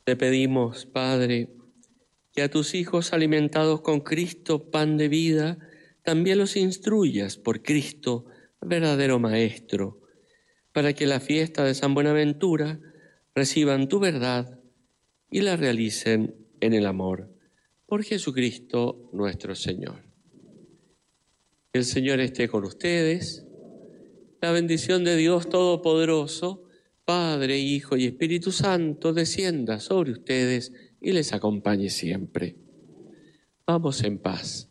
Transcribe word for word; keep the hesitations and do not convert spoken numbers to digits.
Te pedimos, Padre, que a tus hijos alimentados con Cristo, pan de vida, también los instruyas por Cristo, verdadero Maestro, para que la fiesta de San Buenaventura reciban tu verdad y la realicen en el amor. Por Jesucristo nuestro Señor. El Señor esté con ustedes. La bendición de Dios Todopoderoso, Padre, Hijo y Espíritu Santo, descienda sobre ustedes y les acompañe siempre. Vamos en paz.